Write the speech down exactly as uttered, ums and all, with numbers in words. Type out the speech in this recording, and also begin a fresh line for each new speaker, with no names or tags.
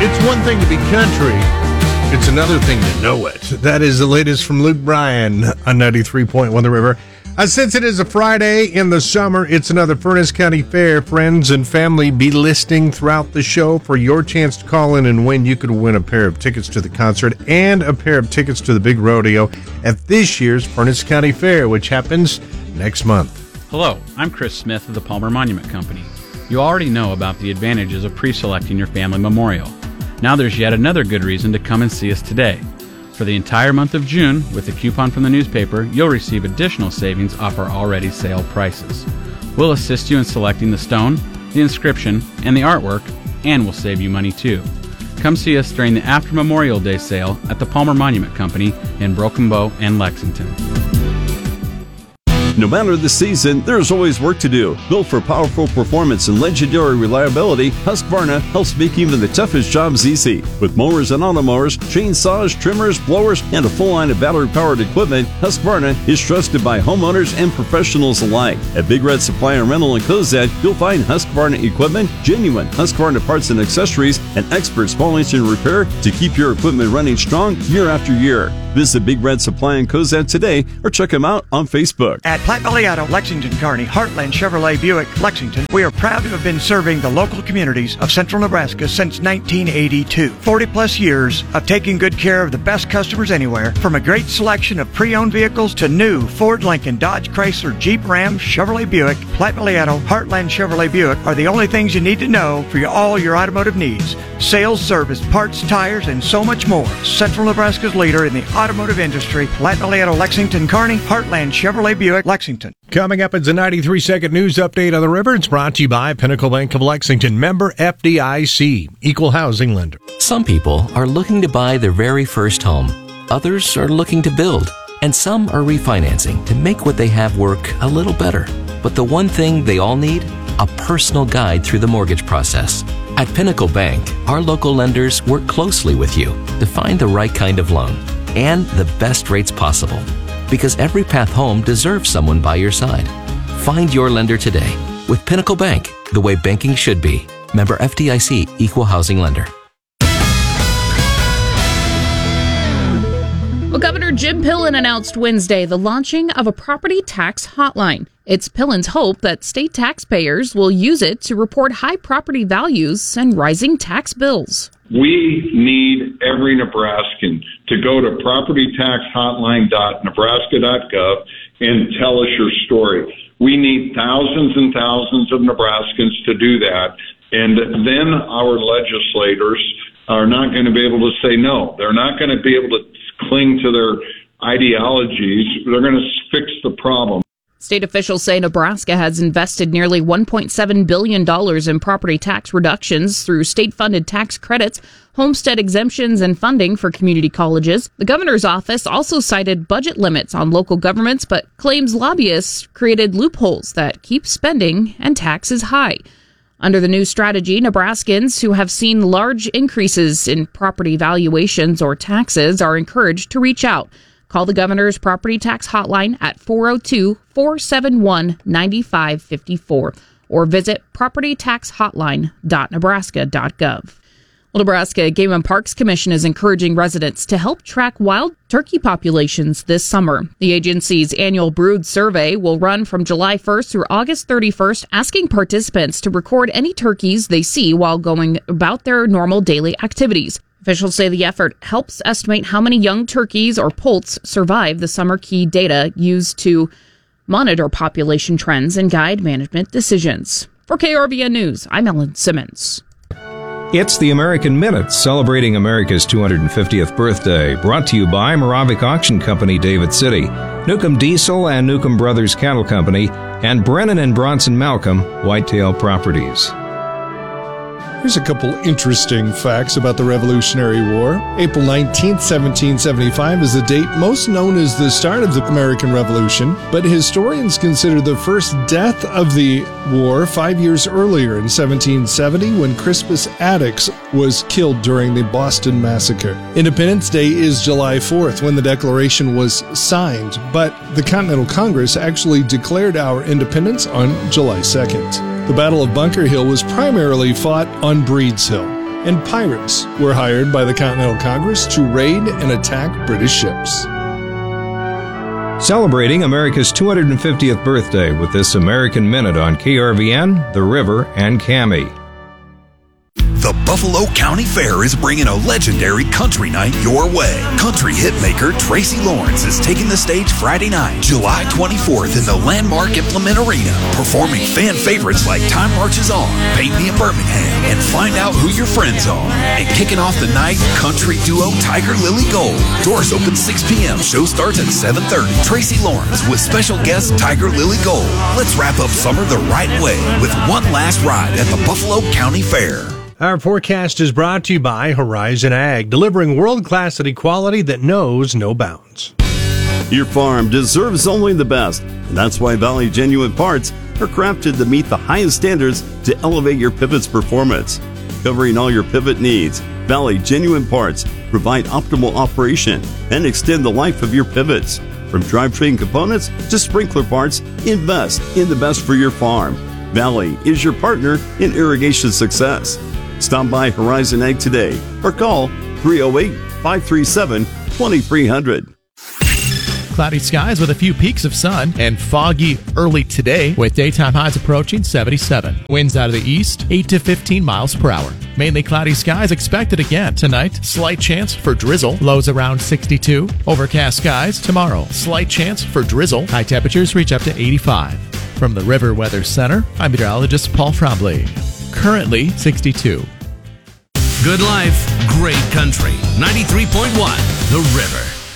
It's one thing to be country. It's another thing to know it. That is the latest from Luke Bryan on ninety-three point one The River. Uh, since it is a Friday in the summer, it's another Furnace County Fair. Friends and family be listening throughout the show for your chance to call in and win. You could win a pair of tickets to the concert and a pair of tickets to the big rodeo at this year's Furnace County Fair, which happens next month.
Hello, I'm Chris Smith of the Palmer Monument Company. You already know about the advantages of pre-selecting your family memorial. Now there's yet another good reason to come and see us today. For the entire month of June, with a coupon from the newspaper, you'll receive additional savings off our already sale prices. We'll assist you in selecting the stone, the inscription, and the artwork, and we'll save you money too. Come see us during the After Memorial Day sale at the Palmer Monument Company in Broken Bow and Lexington.
No matter the season, there's always work to do. Built for powerful performance and legendary reliability, Husqvarna helps make even the toughest jobs easy. With mowers and automowers, chainsaws, trimmers, blowers, and a full line of battery-powered equipment, Husqvarna is trusted by homeowners and professionals alike. At Big Red Supply and Rental in Cozad, you'll find Husqvarna equipment, genuine Husqvarna parts and accessories, and expert small engine repair to keep your equipment running strong year after year. Visit Big Red Supply in Cozad today or check them out on Facebook.
At Platte Valley Auto, Lexington, Kearney, Heartland Chevrolet Buick, Lexington, we are proud to have been serving the local communities of central Nebraska since nineteen eighty-two. forty plus years of taking good care of the best customers anywhere, from a great selection of pre-owned vehicles to new Ford, Lincoln, Dodge, Chrysler, Jeep, Ram, Chevrolet Buick. Platte Valley Auto, Heartland Chevrolet Buick are the only things you need to know for your, all your automotive needs. Sales, service, parts, tires, and so much more. Central Nebraska's leader in the automotive industry, Platte Valley Auto, Lexington, Kearney, Heartland Chevrolet Buick, Lexington.
Coming up, it's a ninety-three second news update on the river. It's brought to you by Pinnacle Bank of Lexington, member F D I C, equal housing lender.
Some people are looking to buy their very first home. Others are looking to build. And some are refinancing to make what they have work a little better. But the one thing they all need? A personal guide through the mortgage process. At Pinnacle Bank, our local lenders work closely with you to find the right kind of loan and the best rates possible. Because every path home deserves someone by your side. Find your lender today with Pinnacle Bank, the way banking should be. Member F D I C, equal housing lender.
Well, Governor Jim Pillen announced Wednesday the launching of a property tax hotline. It's Pillen's hope that state taxpayers will use it to report high property values and rising tax bills.
We need every Nebraskan to go to property tax hotline dot nebraska dot gov and tell us your story. We need thousands and thousands of Nebraskans to do that, and then our legislators are not going to be able to say no. They're not going to be able to cling to their ideologies. They're going to fix the problem.
State officials say Nebraska has invested nearly one point seven billion dollars in property tax reductions through state-funded tax credits, homestead exemptions, and funding for community colleges. The governor's office also cited budget limits on local governments, but claims lobbyists created loopholes that keep spending and taxes high. Under the new strategy, Nebraskans who have seen large increases in property valuations or taxes are encouraged to reach out. Call the governor's property tax hotline at four oh two, four seven one, nine five five four or visit property tax hotline dot nebraska dot gov. Well, Nebraska Game and Parks Commission is encouraging residents to help track wild turkey populations this summer. The agency's annual brood survey will run from July first through August thirty-first, asking participants to record any turkeys they see while going about their normal daily activities. Officials say the effort helps estimate how many young turkeys or poults survive the summer key data used to monitor population trends and guide management decisions. For K R V N News, I'm Ellen Simmons.
It's the American Minute, celebrating America's two hundred fiftieth birthday, brought to you by Moravic Auction Company, David City, Newcomb Diesel and Newcomb Brothers Cattle Company, and Brennan and Bronson Malcolm, Whitetail Properties.
Here's a couple interesting facts about the Revolutionary War. April nineteenth, seventeen seventy-five is the date most known as the start of the American Revolution, but historians consider the first death of the war five years earlier in seventeen seventy when Crispus Attucks was killed during the Boston Massacre. Independence Day is July fourth when the Declaration was signed, but the Continental Congress actually declared our independence on July second. The Battle of Bunker Hill was primarily fought on Breeds Hill. and pirates were hired by the Continental Congress to raid and attack British ships.
Celebrating America's two hundred fiftieth birthday with this American Minute on K R V N, The River, and C A M I.
The Buffalo County Fair is bringing a legendary country night your way. Country hitmaker Tracy Lawrence is taking the stage Friday night, July twenty-fourth in the landmark Implement Arena, performing fan favorites like Time Marches On, Paint Me in Birmingham, and Find Out Who Your Friends Are. And kicking off the night, country duo Tiger Lily Gold. Doors open six p.m. Show starts at seven thirty. Tracy Lawrence with special guest Tiger Lily Gold. Let's wrap up summer the right way with one last ride at the Buffalo County Fair.
Our forecast is brought to you by Horizon Ag, delivering world-class at equality that knows no bounds.
Your farm deserves only the best, and that's why Valley Genuine Parts are crafted to meet the highest standards to elevate your pivot's performance. Covering all your pivot needs, Valley Genuine Parts provide optimal operation and extend the life of your pivots. From drivetrain components to sprinkler parts, invest in the best for your farm. Valley is your partner in irrigation success. Stop by Horizon Ag today or call three oh eight, five three seven, two three zero zero.
Cloudy skies with a few peaks of sun and foggy early today with daytime highs approaching seventy-seven. Winds out of the east, eight to fifteen miles per hour. Mainly cloudy skies expected again tonight. Slight chance for drizzle. Lows around sixty-two. Overcast skies tomorrow. Slight chance for drizzle. High temperatures reach up to eighty-five. From the River Weather Center, I'm meteorologist Paul Trombley. Currently sixty-two.
Good life, great country. ninety-three point one, The River.